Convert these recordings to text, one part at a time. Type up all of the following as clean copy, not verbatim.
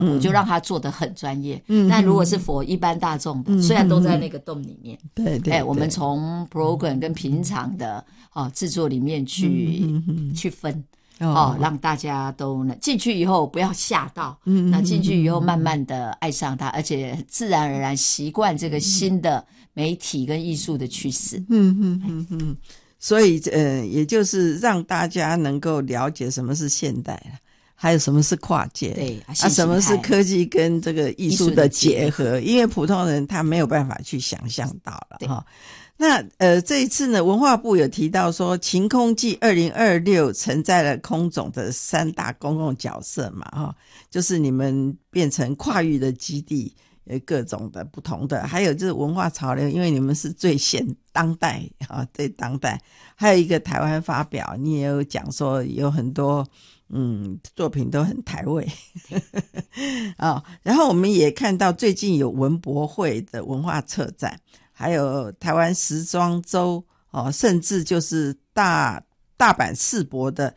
我就让他做得很专业。但如果是for一般大众的，虽然都在那个洞里面，对，我们从 program 跟平常的制作里面去分。让大家都能进去以后不要吓到，那进去以后慢慢的爱上它，而且自然而然习惯这个新的媒体跟艺术的趋势。 所以也就是让大家能够了解什么是现代了，还有什么是跨界， 对什么是科技跟这个艺术的结合，因为普通人他没有办法去想象到了哈。那这一次呢，文化部有提到说，晴空记2026承载了空总的3大公共角色嘛，哈，就是你们变成跨域的基地，各种的不同的，还有就是文化潮流，因为你们是最现当代啊，最当代，还有一个台湾发表，你也有讲说有很多作品都很台味然后我们也看到最近有文博会的文化策展。还有台湾时装周甚至就是大阪世博的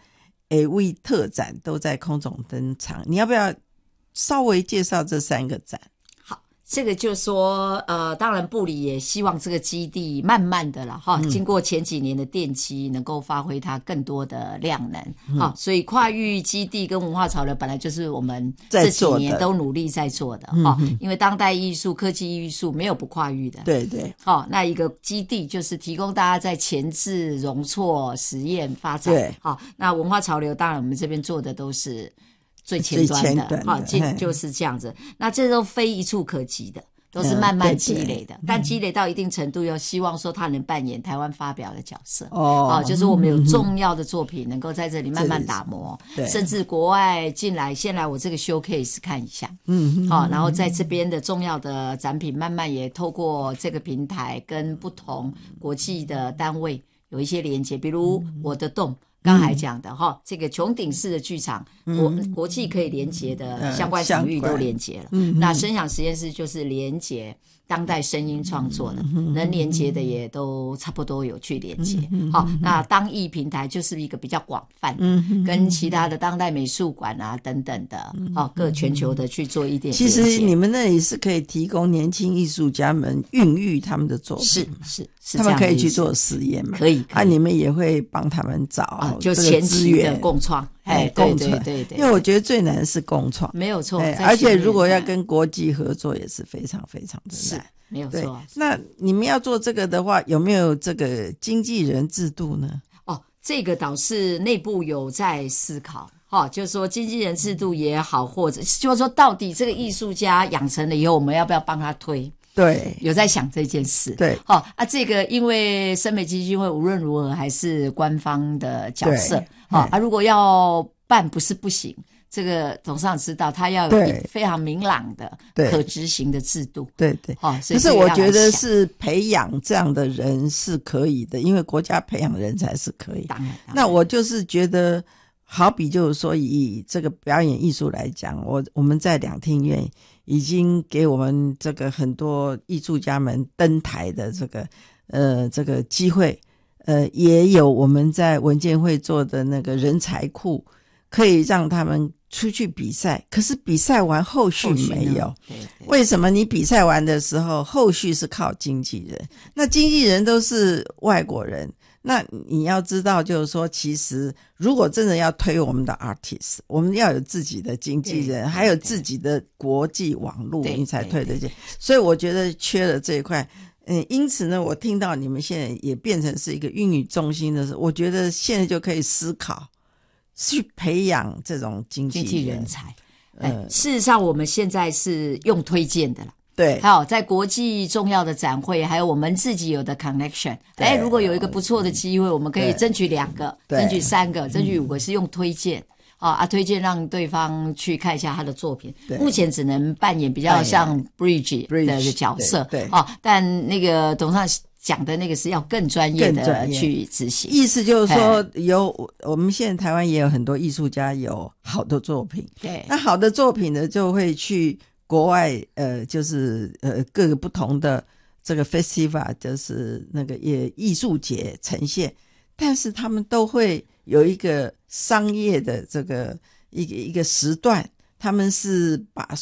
AV 特展都在空总登场，你要不要稍微介绍这3个展？ 这个就是说当然部里也希望这个基地慢慢的啦经过前几年的奠基能够发挥它更多的量能所以跨域基地跟文化潮流本来就是我们这几年都努力在做的因为当代艺术科技艺术没有不跨域的， 对对那一个基地就是提供大家在前置容错实验发展，对那文化潮流当然我们这边做的都是最前端的就是这样子，那这都非一触可及的，都是慢慢积累的，但积累到一定程度又希望说他能扮演台湾发表的角色就是我们有重要的作品能够在这里慢慢打磨甚至国外进来先来我这个 showcase 看一下然后在这边的重要的展品慢慢也透过这个平台跟不同国际的单位有一些连接，比如我的洞刚才讲的这个穹顶式的剧场国际可以连结的相关场域都连结了那声响实验室就是连结当代声音创作的能连结的也都差不多有去连结那当艺平台就是一个比较广泛跟其他的当代美术馆啊等等的各全球的去做一点连结。 其实你们那里是可以提供年轻艺术家们孕育他们的作品， 是他们可以去做实验嘛？ 可以你们也会帮他们找就前期的共创共创对， 因为我觉得最难是共创， 没有错而且如果要跟国际合作也是非常非常的难， 没有错。 那你们要做这个的话，有没有这个经纪人制度呢？ 这个倒是内部有在思考就是说经纪人制度也好，或者就是说到底这个艺术家养成了以后我们要不要帮他推，对，有在想这件事，对这个因为声美基金会无论如何还是官方的角色如果要办不是不行，这个董事长知道他要有非常明朗的可执行的制度，对可是我觉得是培养这样的人是可以的，因为国家培养人才是可以，当然那我就是觉得好比就是说以这个表演艺术来讲，我们在两厅院已经给我们这个很多艺术家们登台的这个机会，也有我们在文建会做的那个人才库，可以让他们出去比赛，可是比赛完后续没有，为什么？你比赛完的时候后续是靠经纪人，那经纪人都是外国人，那你要知道就是说其实如果真的要推我们的 artist， 我们要有自己的经纪人，还有自己的国际网络，你才推得进，所以我觉得缺了这一块。因此呢，我听到你们现在也变成是一个孕育中心的时候，我觉得现在就可以思考去培养这种经纪人才。 事实上我们现在是用推荐的啦，对，还有在国际重要的展会，还有我们自己有的 connection， 如果有一个不错的机会，我们可以争取2个，争取3个，争取5个，是用推荐推荐让对方去看一下他的作品，目前只能扮演比较像 bridge 的角色，对但那个董事长讲的那个是要更专业的去执行， 意思就是说我们现在台湾也有很多艺术家有好的作品，对，那好的作品呢就会去国外就是各个不同的这个 festival， 就是那个艺术节呈现，但是他们都会有一个商业的这个一个时段， 他们是把